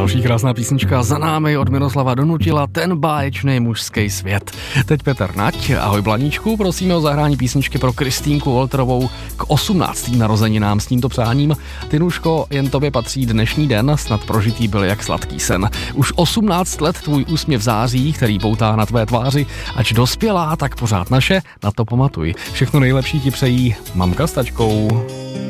Další krásná písnička za námi od Miroslava Donutila, Ten báječný mužský svět. Teď Petr Nať, ahoj Blaníčku, prosíme o zahrání písničky pro Kristýnku Wolterovou k 18. narozeninám s tímto přáním. Tynuško, jen tobě patří dnešní den, snad prožitý byl jak sladký sen. Už 18 let tvůj úsměv září, který poutá na tvé tváři, ač dospělá, tak pořád naše, na to pamatuj. Všechno nejlepší ti přejí mamka s tačkou.